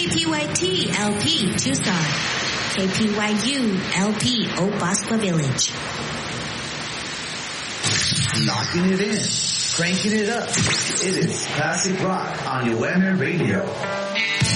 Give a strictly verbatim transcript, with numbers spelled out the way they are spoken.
K P Y T L P Tucson. K P Y U L P Obaspa Village. Locking it in. Cranking it up. It is Classic Rock on your W E M E R Radio.